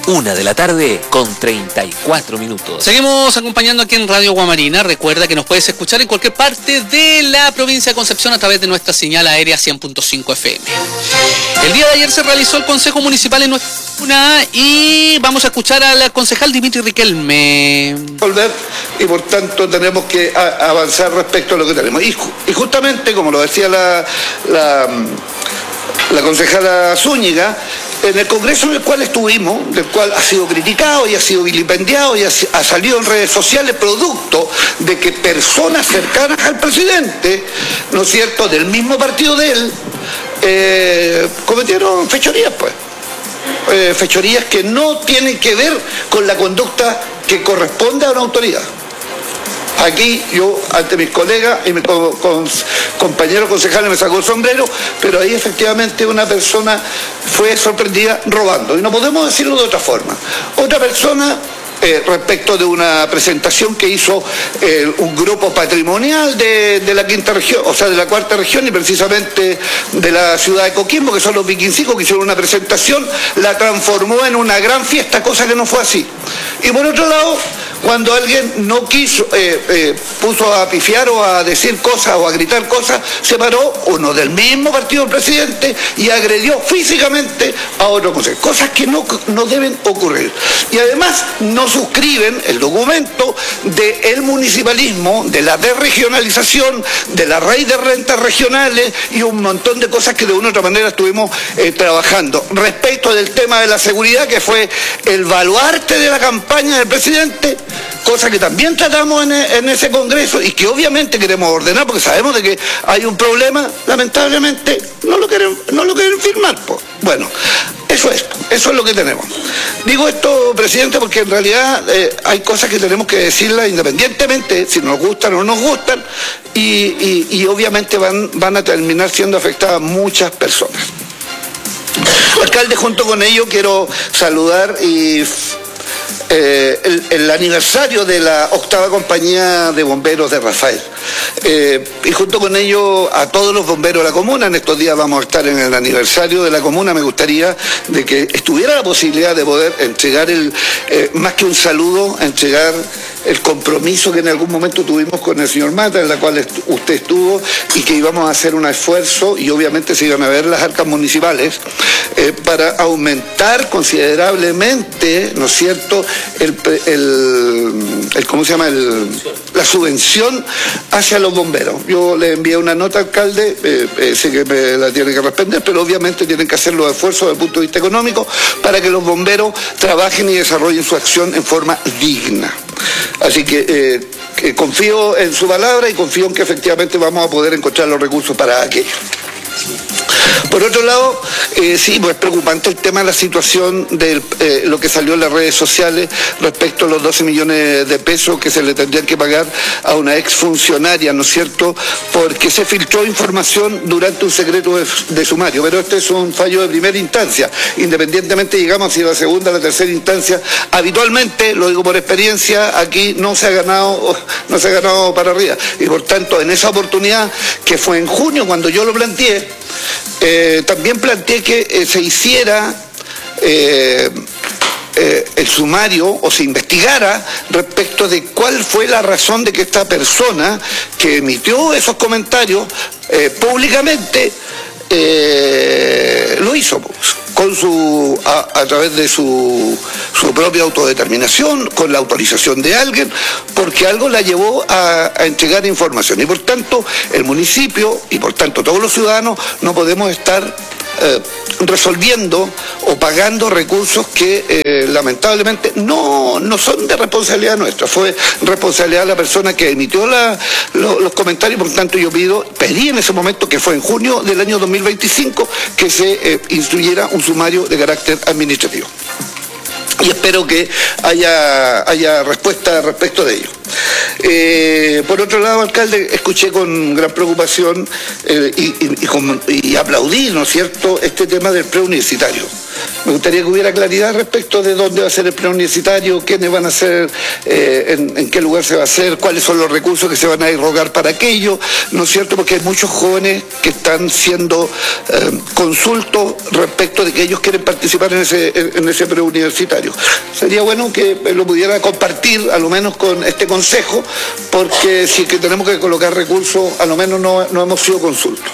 1:34 Seguimos acompañando aquí en Radio Guamarina. Recuerda que nos puedes escuchar en cualquier parte de la provincia de Concepción a través de nuestra señal aérea 100.5 FM. El día de ayer se realizó el Consejo Municipal en nuestra comuna y vamos a escuchar al concejal Dimitri Riquelme. Y por tanto tenemos que avanzar respecto a lo que tenemos. Y justamente, como lo decía la concejala Zúñiga, en el congreso en el cual estuvimos, del cual ha sido criticado y ha sido vilipendiado y ha salido en redes sociales producto de que personas cercanas al presidente, ¿no es cierto?, del mismo partido de él, cometieron fechorías, pues. Fechorías que no tienen que ver con la conducta que corresponde a una autoridad. Aquí yo, ante mis colegas y mis compañeros concejales, me sacó el sombrero, pero ahí efectivamente una persona fue sorprendida robando. Y no podemos decirlo de otra forma. Otra persona, respecto de una presentación que hizo un grupo patrimonial de la quinta región, o sea, de la cuarta región y precisamente de la ciudad de Coquimbo, que son los viquincicos, que hicieron una presentación, la transformó en una gran fiesta, cosa que no fue así. Y por otro lado, cuando alguien no quiso, puso a pifiar o a decir cosas o a gritar cosas, se paró uno del mismo partido del presidente y agredió físicamente a otro consejero. Cosas que no deben ocurrir. Y además no suscriben el documento del municipalismo, de la desregionalización, de la ley de rentas regionales y un montón de cosas que de una u otra manera estuvimos trabajando. Respecto del tema de la seguridad, que fue el baluarte de la campaña del presidente, cosa que también tratamos en ese congreso y que obviamente queremos ordenar porque sabemos de que hay un problema, lamentablemente no lo quieren firmar, pues. Bueno, eso es lo que tenemos. Digo esto, presidente, porque en realidad hay cosas que tenemos que decirlas independientemente si nos gustan o no nos gustan y obviamente van a terminar siendo afectadas muchas personas. Alcalde, junto con ello quiero saludar el aniversario de la 8ª compañía de bomberos de Rafael. Y junto con ello a todos los bomberos de la comuna. En estos días vamos a estar en el aniversario de la comuna. Me gustaría de que estuviera la posibilidad de poder entregar más que un saludo, entregar el compromiso que en algún momento tuvimos con el señor Mata, en la cual usted estuvo, y que íbamos a hacer un esfuerzo, y obviamente se iban a ver las arcas municipales, para aumentar considerablemente, ¿no es cierto?, ¿cómo se llama?, la subvención hacia los bomberos. Yo le envié una nota, alcalde, sé que me la tiene que responder, pero obviamente tienen que hacer los esfuerzos desde el punto de vista económico para que los bomberos trabajen y desarrollen su acción en forma digna. Así que confío en su palabra y confío en que efectivamente vamos a poder encontrar los recursos para aquello. Por otro lado, sí, pues es preocupante el tema de la situación de lo que salió en las redes sociales respecto a los 12 millones de pesos que se le tendrían que pagar a una exfuncionaria, ¿no es cierto?, porque se filtró información durante un secreto de sumario. Pero este es un fallo de primera instancia, independientemente, digamos, si la segunda o la tercera instancia. Habitualmente, lo digo por experiencia, aquí no se ha ganado para arriba. Y por tanto, en esa oportunidad, que fue en junio cuando yo lo planteé, también planteé que se hiciera el sumario o se investigara respecto de cuál fue la razón de que esta persona que emitió esos comentarios públicamente lo hizo a través de su propia autodeterminación, con la autorización de alguien, porque algo la llevó a entregar información. Y por tanto, el municipio y por tanto todos los ciudadanos no podemos estar resolviendo o pagando recursos que lamentablemente no son de responsabilidad nuestra. Fue responsabilidad de la persona que emitió los comentarios. Por tanto, yo pedí en ese momento, que fue en junio del año 2025, que se instruyera un sumario de carácter administrativo. Y espero que haya respuesta respecto de ello. Por otro lado, alcalde, escuché con gran preocupación y aplaudí, ¿no es cierto?, este tema del preuniversitario. Me gustaría que hubiera claridad respecto de dónde va a ser el preuniversitario, quiénes van a ser, en qué lugar se va a hacer, cuáles son los recursos que se van a irrogar para aquello, ¿no es cierto?, porque hay muchos jóvenes que están siendo consultos respecto de que ellos quieren participar en ese preuniversitario. Sería bueno que lo pudiera compartir, a lo menos con este consejo, porque si es que tenemos que colocar recursos, a lo menos no hemos sido consultos.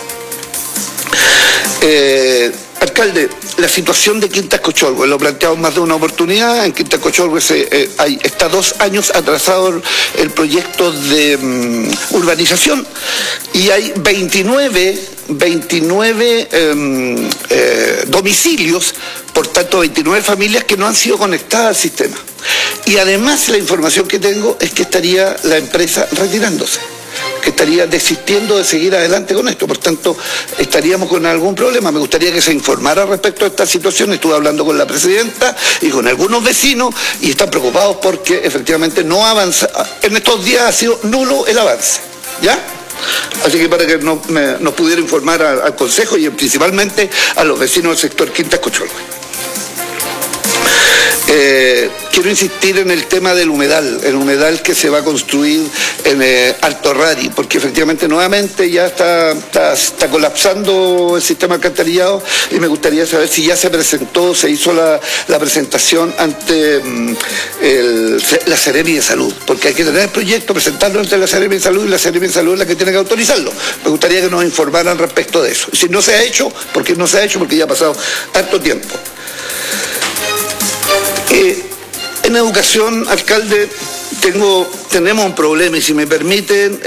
Alcalde, la situación de Quintas Cochorgue, lo planteamos más de una oportunidad. En Quintas Cochorgue está 2 años atrasado el proyecto de urbanización y hay 29 domicilios, por tanto 29 familias que no han sido conectadas al sistema. Y además la información que tengo es que estaría la empresa retirándose, que estaría desistiendo de seguir adelante con esto. Por tanto, estaríamos con algún problema. Me gustaría que se informara respecto a esta situación. Estuve hablando con la presidenta y con algunos vecinos y están preocupados porque efectivamente no avanza. En estos días ha sido nulo el avance, ¿ya? Así que para que nos pudiera informar al Consejo y principalmente a los vecinos del sector Quintas Cochorgue. Quiero insistir en el tema del humedal, el humedal que se va a construir en Alto Rari, porque efectivamente nuevamente ya está colapsando el sistema alcantarillado y me gustaría saber si ya se hizo la presentación ante la Seremi de Salud, porque hay que tener el proyecto, presentarlo ante la Seremi de Salud y la Seremi de Salud es la que tiene que autorizarlo. Me gustaría que nos informaran respecto de eso. Si no se ha hecho, porque no se ha hecho, porque ya ha pasado harto tiempo. En educación, alcalde, tenemos un problema y si me permiten,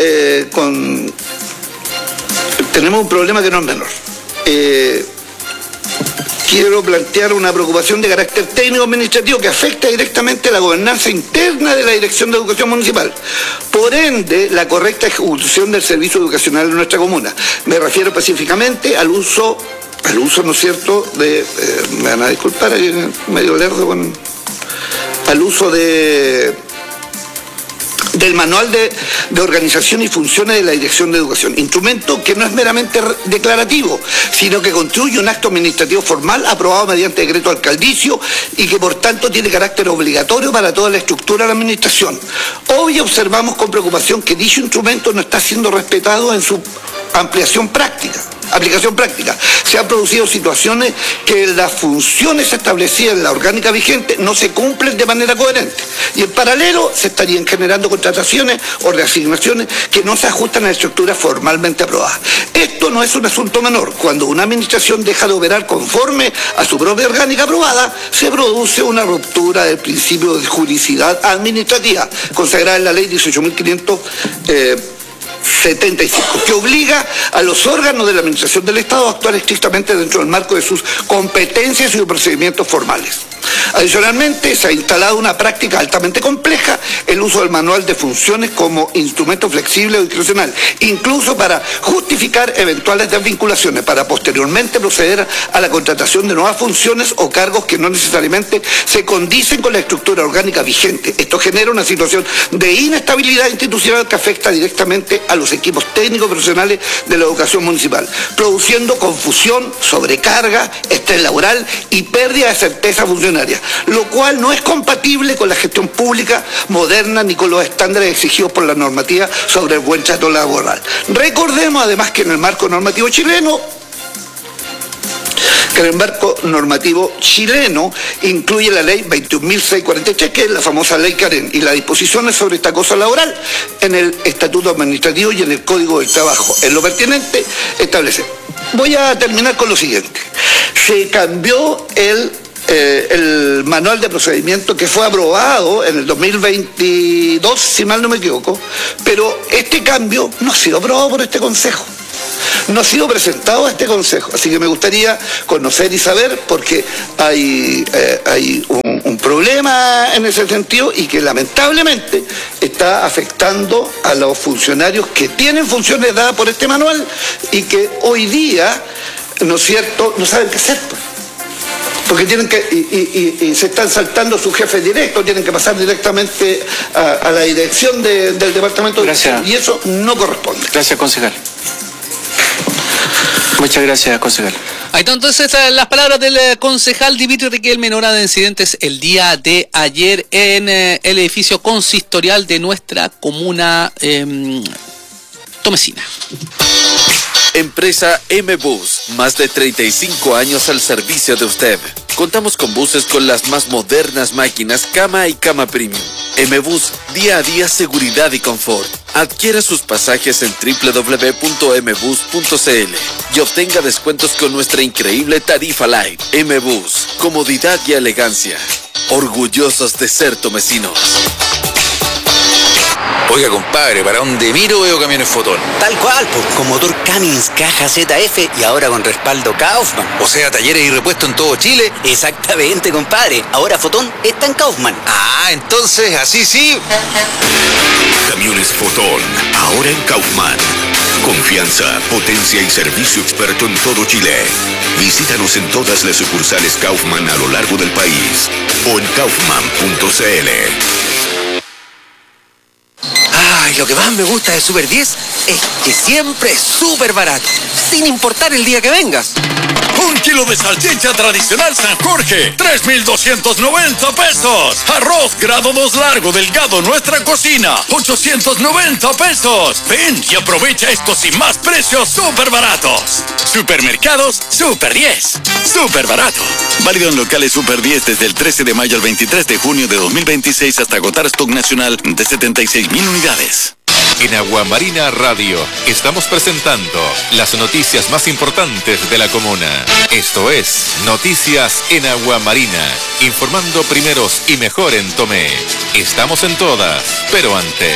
tenemos un problema que no es menor. Quiero plantear una preocupación de carácter técnico-administrativo que afecta directamente a la gobernanza interna de la Dirección de Educación Municipal. Por ende, la correcta ejecución del servicio educacional en nuestra comuna. Me refiero específicamente al uso, ¿no es cierto?, me van a disculpar, medio lerdo al uso del manual de organización y funciones de la Dirección de Educación, instrumento que no es meramente declarativo, sino que constituye un acto administrativo formal aprobado mediante decreto alcaldicio y que por tanto tiene carácter obligatorio para toda la estructura de la administración. Hoy observamos con preocupación que dicho instrumento no está siendo respetado en su aplicación práctica. Se han producido situaciones que las funciones establecidas en la orgánica vigente no se cumplen de manera coherente y en paralelo se estarían generando contrataciones o reasignaciones que no se ajustan a la estructura formalmente aprobada. Esto no es un asunto menor. Cuando una administración deja de operar conforme a su propia orgánica aprobada, se produce una ruptura del principio de juridicidad administrativa consagrada en la ley 18.575, que obliga a los órganos de la administración del Estado a actuar estrictamente dentro del marco de sus competencias y sus procedimientos formales. Adicionalmente, se ha instalado una práctica altamente compleja, el uso del manual de funciones como instrumento flexible o discrecional, incluso para justificar eventuales desvinculaciones, para posteriormente proceder a la contratación de nuevas funciones o cargos que no necesariamente se condicen con la estructura orgánica vigente. Esto genera una situación de inestabilidad institucional que afecta directamente a los equipos técnicos profesionales de la educación municipal, produciendo confusión, sobrecarga, estrés laboral y pérdida de certeza funcionaria, lo cual no es compatible con la gestión pública moderna ni con los estándares exigidos por la normativa sobre el buen trato laboral. Recordemos además que en el marco normativo chileno incluye la ley 21.643, que es la famosa ley Karen, y las disposiciones sobre esta cosa laboral en el Estatuto Administrativo y en el Código del Trabajo. En lo pertinente establece. Voy a terminar con lo siguiente. Se cambió el manual de procedimiento que fue aprobado en el 2022, si mal no me equivoco, pero este cambio no ha sido aprobado por este Consejo. No ha sido presentado a este Consejo, así que me gustaría conocer y saber, porque hay un problema en ese sentido y que lamentablemente está afectando a los funcionarios que tienen funciones dadas por este manual y que hoy día, ¿no es cierto?, no saben qué hacer. porque tienen que, y se están saltando su jefe directo, tienen que pasar directamente a la dirección del departamento. Gracias. Y eso no corresponde. Gracias, concejal. Muchas gracias, concejal. Ahí están entonces las palabras del concejal Dimitri Riquelme en hora de incidentes el día de ayer en el edificio consistorial de nuestra comuna tomesina. Empresa M-Bus, más de 35 años al servicio de usted. Contamos con buses con las más modernas máquinas, cama y cama premium. M-Bus, día a día seguridad y confort. Adquiera sus pasajes en www.mbus.cl y obtenga descuentos con nuestra increíble tarifa Light. M-Bus, comodidad y elegancia. Orgullosos de ser tomesinos. Oiga, compadre, para donde miro veo camiones Fotón. Tal cual, pues, con motor Cummins, caja ZF y ahora con respaldo Kaufman. O sea, talleres y repuestos en todo Chile. Exactamente, compadre. Ahora Fotón está en Kaufman. Ah, entonces, así sí. Camiones Fotón, ahora en Kaufman. Confianza, potencia y servicio experto en todo Chile. Visítanos en todas las sucursales Kaufman a lo largo del país o en kaufman.cl. Ay, lo que más me gusta de Super 10 es que siempre es súper barato, sin importar el día que vengas. 1 kilo de salchicha tradicional San Jorge, 3,290 pesos. Arroz grado 2 largo, delgado, nuestra cocina, 890 pesos. Ven y aprovecha estos y más precios súper baratos. Supermercados Super 10. Súper barato. Válido en locales Super 10 desde el 13 de mayo al 23 de junio de 2026 hasta agotar stock nacional de 76,000 unidades. En Aguamarina Radio estamos presentando las noticias más importantes de la comuna. Esto es Noticias en Aguamarina, informando primeros y mejor en Tomé. Estamos en todas, pero antes.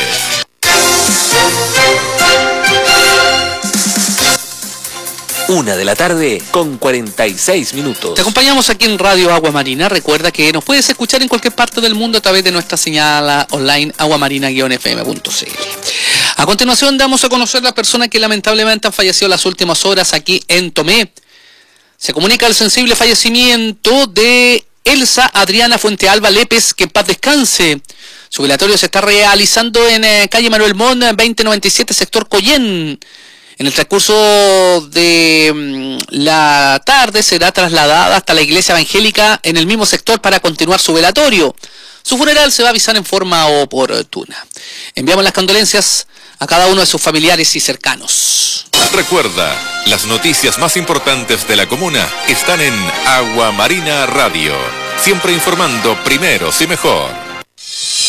1:46 PM. Te acompañamos aquí en Radio Aguamarina. Recuerda que nos puedes escuchar en cualquier parte del mundo a través de nuestra señal online aguamarina-fm.cl. A continuación damos a conocer las personas que lamentablemente han fallecido las últimas horas aquí en Tomé. Se comunica el sensible fallecimiento de Elsa Adriana Fuentealba Lépez, que en paz descanse. Su velatorio se está realizando en calle Manuel Montt, 2097, sector Collén. En el transcurso de la tarde será trasladada hasta la iglesia evangélica en el mismo sector para continuar su velatorio. Su funeral se va a avisar en forma oportuna. Enviamos las condolencias a cada uno de sus familiares y cercanos. Recuerda, las noticias más importantes de la comuna están en Aguamarina Radio, siempre informando primeros y mejor.